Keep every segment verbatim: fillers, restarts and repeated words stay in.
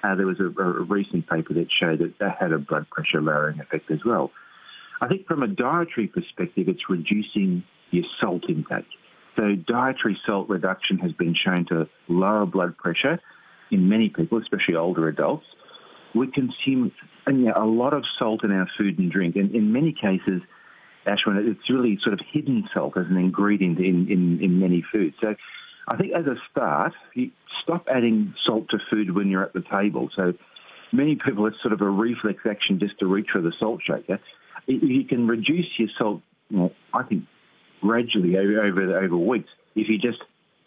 Uh, there was a, a recent paper that showed that that had a blood pressure lowering effect as well. I think from a dietary perspective, it's reducing your salt intake. So dietary salt reduction has been shown to lower blood pressure in many people, especially older adults. We consume you know, a lot of salt in our food and drink, and in many cases, Ashwin, it's really sort of hidden salt as an ingredient in, in, in many foods. So I think as a start, you stop adding salt to food when you're at the table. So many people, it's sort of a reflex action just to reach for the salt shaker. If you can reduce your salt, you know, I think, gradually over, over, over weeks, if you just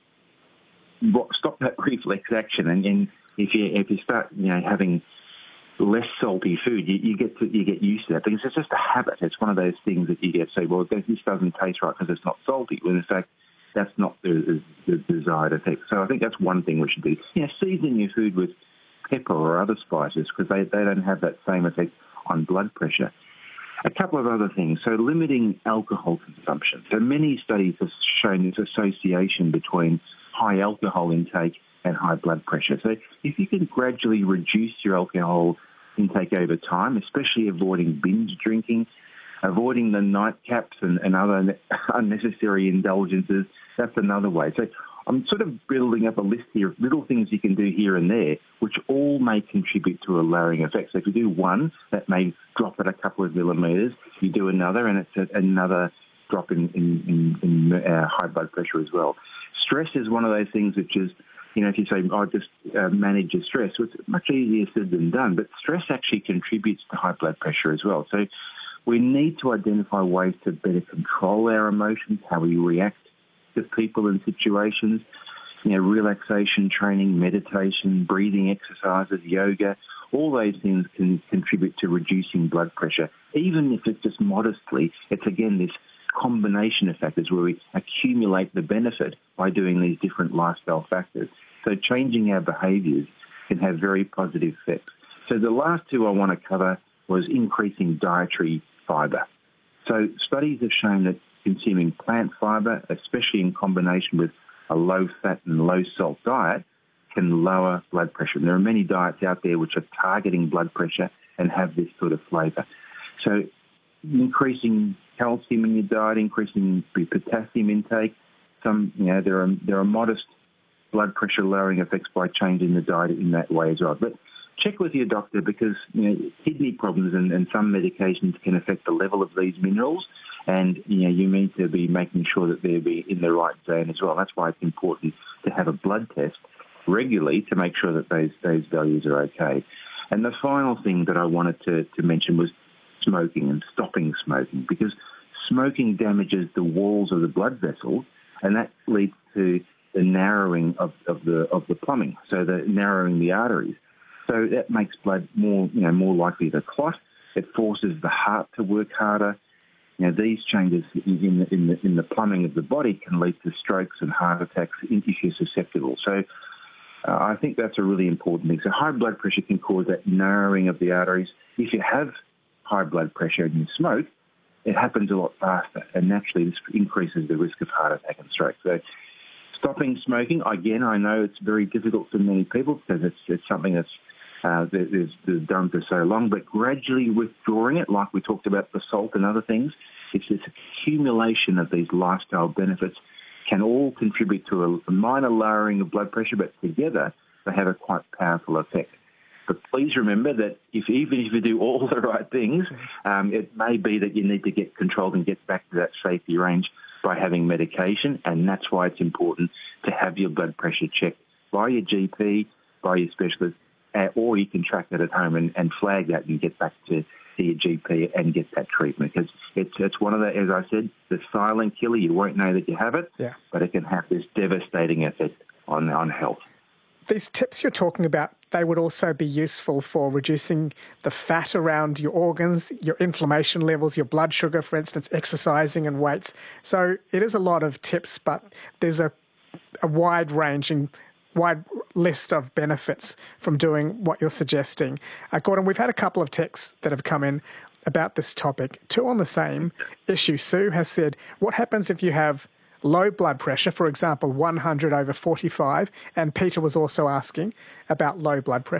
stop that reflex action and, and if you if you start you know having less salty food, you, you get to, you get used to that because it's just a habit. It's one of those things that you get say, well, this doesn't taste right because it's not salty. When in fact, that's not the, the desired effect. So I think that's one thing we should do. You know, season your food with pepper or other spices because they, they don't have that same effect on blood pressure. A couple of other things. So limiting alcohol consumption. So many studies have shown this association between high alcohol intake and high blood pressure. So if you can gradually reduce your alcohol intake over time, especially avoiding binge drinking, avoiding the nightcaps and, and other unnecessary indulgences, that's another way. So I'm sort of building up a list here of little things you can do here and there, which all may contribute to a lowering effect. So if you do one, that may drop it a couple of millimetres. You do another, and it's a, another drop in, in, in, in uh, high blood pressure as well. Stress is one of those things which is, you know, if you say, oh, just uh, manage your stress, well, it's much easier said than done. But stress actually contributes to high blood pressure as well. So we need to identify ways to better control our emotions, how we react to people and situations, you know, relaxation training, meditation, breathing exercises, yoga, all those things can contribute to reducing blood pressure. Even if it's just modestly, it's again this combination of factors where we accumulate the benefit by doing these different lifestyle factors. So changing our behaviours can have very positive effects. So the last two I want to cover was increasing dietary fibre. So studies have shown that consuming plant fibre, especially in combination with a low-fat and low-salt diet, can lower blood pressure. And there are many diets out there which are targeting blood pressure and have this sort of flavour. So increasing calcium in your diet, increasing potassium intake, some, you know, there are there are modest blood pressure lowering effects by changing the diet in that way as well. But check with your doctor because, you know, kidney problems and, and some medications can affect the level of these minerals, and, you know, you need to be making sure that they're be in the right zone as well. That's why it's important to have a blood test regularly to make sure that those those values are okay. And the final thing that I wanted to, to mention was smoking and stopping smoking, because smoking damages the walls of the blood vessels, and that leads to the narrowing of, of the of the plumbing, so the narrowing the arteries. So that makes blood more, you know, more likely to clot. It forces the heart to work harder. You know, these changes in the, in the, in the plumbing of the body can lead to strokes and heart attacks if you're susceptible. So uh, I think that's a really important thing. So high blood pressure can cause that narrowing of the arteries. If you have high blood pressure and you smoke, it happens a lot faster, and naturally this increases the risk of heart attack and stroke. So stopping smoking, again, I know it's very difficult for many people because it's, it's something that's uh, that is, is done for so long, but gradually withdrawing it, like we talked about the salt and other things, it's this accumulation of these lifestyle benefits can all contribute to a minor lowering of blood pressure, but together they have a quite powerful effect. But please remember that if even if you do all the right things, um, it may be that you need to get controlled and get back to that safety range by having medication, and that's why it's important to have your blood pressure checked by your G P, by your specialist, uh, or you can track it at home and, and flag that and get back to, to your G P and get that treatment. Because it's, it's one of the, as I said, the silent killer. You won't know that you have it, yeah. but it can have this devastating effect on, on health. These tips you're talking about, they would also be useful for reducing the fat around your organs, your inflammation levels, your blood sugar, for instance, exercising and weights. So it is a lot of tips, but there's a, a wide-ranging, wide list of benefits from doing what you're suggesting. Uh, Gordon, we've had a couple of texts that have come in about this topic. Two on the same issue. Sue has said, what happens if you have low blood pressure, for example, one hundred over forty-five, and Peter was also asking about low blood pressure.